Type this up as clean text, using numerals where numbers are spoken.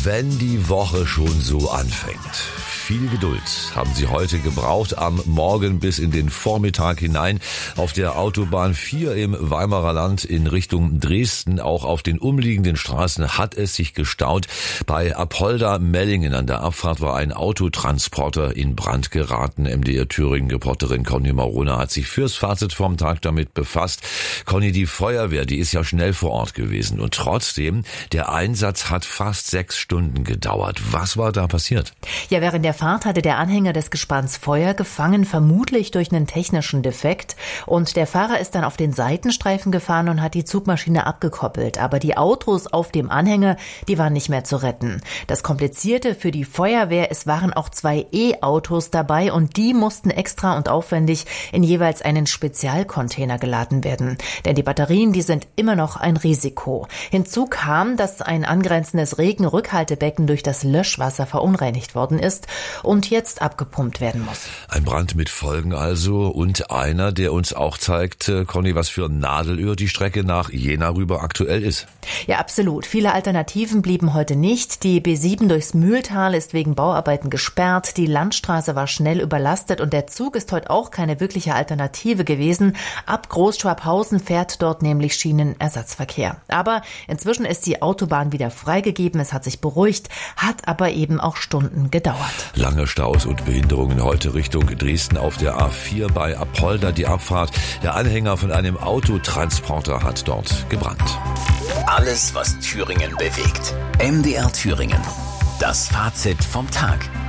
Wenn die Woche schon so anfängt. Viel Geduld haben Sie heute gebraucht, am Morgen bis in den Vormittag hinein. Auf der Autobahn 4 im Weimarer Land in Richtung Dresden, auch auf den umliegenden Straßen hat es sich gestaut. Bei Apolda-Mellingen an der Abfahrt war ein Autotransporter in Brand geraten. MDR Thüringen-Reporterin Conny Marona hat sich fürs Fazit vom Tag damit befasst. Conny, die Feuerwehr, die ist ja schnell vor Ort gewesen und trotzdem, der Einsatz hat fast 6 Stunden gedauert. Was war da passiert? Ja, während der Fahrt hatte der Anhänger des Gespanns Feuer gefangen, vermutlich durch einen technischen Defekt. Und der Fahrer ist dann auf den Seitenstreifen gefahren und hat die Zugmaschine abgekoppelt. Aber die Autos auf dem Anhänger, die waren nicht mehr zu retten. Das Komplizierte für die Feuerwehr, es waren auch 2 E-Autos dabei und die mussten extra und aufwendig in jeweils einen Spezialcontainer geladen werden. Denn die Batterien, die sind immer noch ein Risiko. Hinzu kam, dass ein angrenzendes Regenrückhaltebecken durch das Löschwasser verunreinigt worden ist und jetzt abgepumpt werden muss. Ein Brand mit Folgen also und einer, der uns auch zeigt, Conny, was für ein Nadelöhr die Strecke nach Jena rüber aktuell ist. Ja, absolut. Viele Alternativen blieben heute nicht. Die B7 durchs Mühltal ist wegen Bauarbeiten gesperrt. Die Landstraße war schnell überlastet und der Zug ist heute auch keine wirkliche Alternative gewesen. Ab Großschwabhausen fährt dort nämlich Schienenersatzverkehr. Aber inzwischen ist die Autobahn wieder freigegeben. Es hat sich beruhigt, hat aber eben auch Stunden gedauert. Lange Staus und Behinderungen heute Richtung Dresden auf der A4 bei Apolda. Die Abfahrt, der Anhänger von einem Autotransporter hat dort gebrannt. Alles, was Thüringen bewegt. MDR Thüringen. Das Fazit vom Tag.